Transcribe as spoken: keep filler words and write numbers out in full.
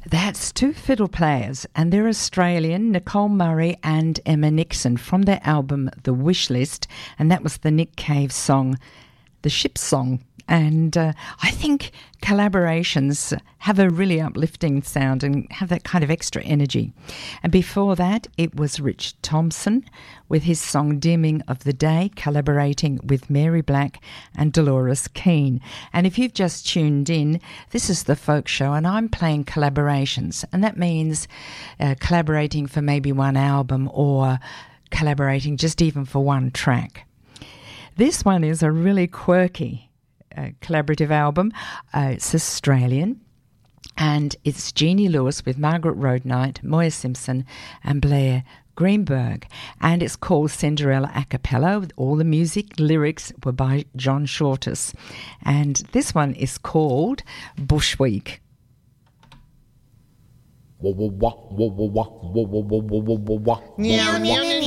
That's two fiddle players, and they're Australian, Nicole Murray and Emma Nixon, from their album The Wish List, and that was the Nick Cave song, The Ship Song. And uh, I think collaborations have a really uplifting sound and have that kind of extra energy. And before that, it was Rich Thompson with his song Dimming of the Day, collaborating with Mary Black and Dolores Keane. And if you've just tuned in, this is The Folk Show, and I'm playing collaborations. And that means uh, collaborating for maybe one album or collaborating just even for one track. This one is a really quirky Uh, collaborative album. Uh, it's Australian, and it's Jeannie Lewis with Margaret Roadnight, Moya Simpson and Blair Greenberg, and it's called Cinderella a cappella. All the music lyrics were by John Shortus, and this one is called Bush Week. Meow, meow.